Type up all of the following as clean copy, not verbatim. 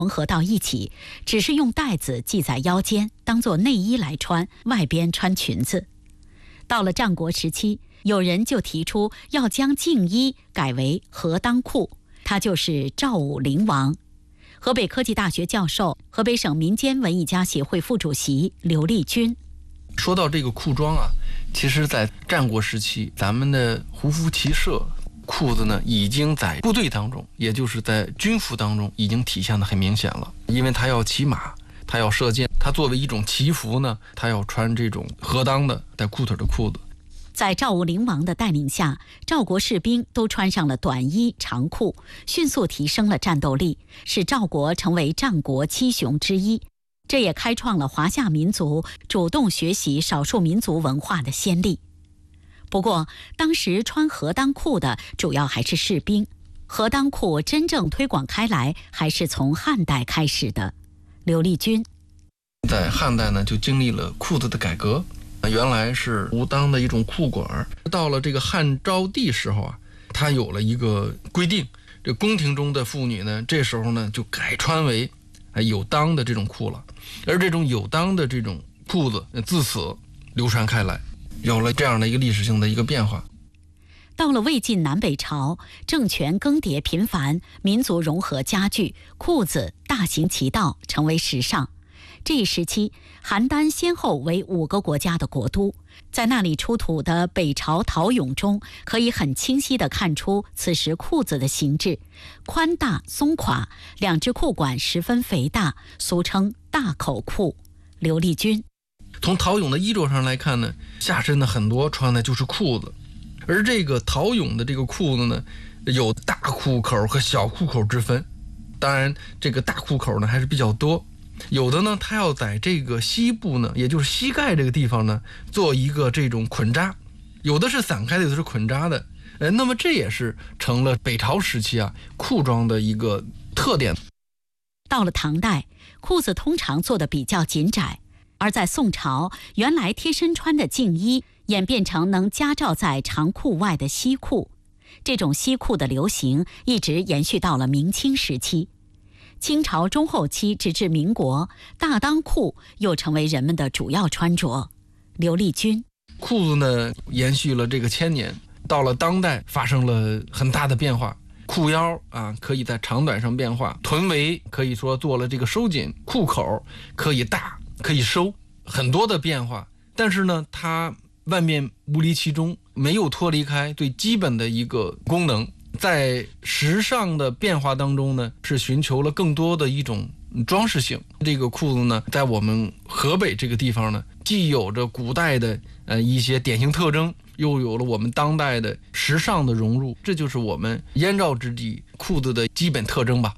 缝合到一起，只是用带子系在腰间，当作内衣来穿，外边穿裙子。到了战国时期，有人就提出要将静衣改为合裆裤，他就是赵武灵王。河北科技大学教授、河北省民间文艺家协会副主席刘立军。 说到这个裤装啊，其实在战国时期，咱们的胡服骑射裤子呢，已经在部队当中，也就是在军服当中已经体现得很明显了。因为他要骑马，他要射箭，他作为一种骑服呢，他要穿这种合裆的带裤腿的裤子。 在赵武灵王的带领下，赵国士兵都穿上了短衣长裤，迅速提升了战斗力，使赵国成为战国七雄之一。这也开创了华夏民族主动学习少数民族文化的先例。不过，当时穿合裆裤的主要还是士兵，合裆裤真正推广开来还是从汉代开始的。刘立军在汉代呢，就经历了裤子的改革。原来是无裆的一种裤管，到了这个汉昭帝时候啊，他有了一个规定，这宫廷中的妇女呢，这时候呢就改穿为有裆的这种裤了。而这种有裆的这种裤子自此流传开来，有了这样的一个历史性的一个变化。 到了魏晋南北朝，政权更迭频繁，民族融合加剧，裤子大行其道，成为时尚。这一时期，邯郸先后为5个国家的国都，在那里出土的北朝陶俑中，可以很清晰地看出此时裤子的形制，宽大松垮，两只裤管十分肥大，俗称大口裤。刘立军从陶俑的衣着上来看呢，下身的很多穿的就是裤子，而这个陶俑的这个裤子呢，有大裤口和小裤口之分。当然，这个大裤口呢还是比较多。有的呢，它要在这个膝部呢，也就是膝盖这个地方呢，做一个这种捆扎，有的是散开的，有的是捆扎的。那么这也是成了北朝时期啊裤装的一个特点。 到了唐代，裤子通常做的比较紧窄，而在宋朝，原来贴身穿的静衣演变成能夹罩在长裤外的西裤。这种西裤的流行一直延续到了明清时期。清朝中后期直至民国，大裆裤又成为人们的主要穿着。刘立军裤子呢延续了这个1000年，到了当代发生了很大的变化。裤腰啊可以在长短上变化，臀围可以说做了这个收紧，裤口可以大可以收，很多的变化。但是呢，它万变无离其宗，没有脱离开最基本的一个功能。在时尚的变化当中呢，是寻求了更多的一种装饰性。这个裤子呢，在我们河北这个地方呢，既有着古代的一些典型特征，又有了我们当代的时尚的融入，这就是我们燕赵之地裤子的基本特征吧。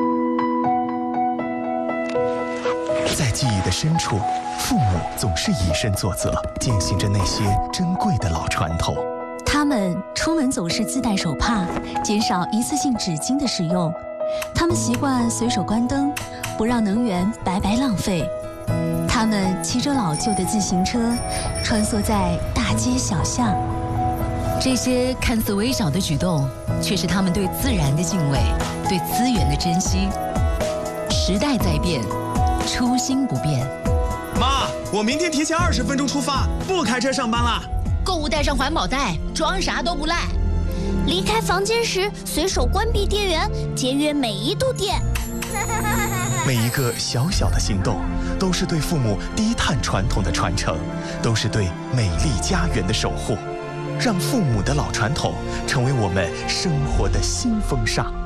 在记忆的深处，父母总是以身作则，践行着那些珍贵的老传统。 他们出门总是自带手帕，减少一次性纸巾的使用。他们习惯随手关灯，不让能源白白浪费。他们骑着老旧的自行车，穿梭在大街小巷。 这些看似微小的举动，却是他们对自然的敬畏，对资源的珍惜。时代在变，初心不变。 妈，我明天提前20分钟出发，不开车上班了。 购物带上环保袋，装啥都不赖。 离开房间时随手关闭电源，节约每一度电。 每一个小小的行动，都是对父母低碳传统的传承，都是对美丽家园的守护。让父母的老传统成为我们生活的新风尚。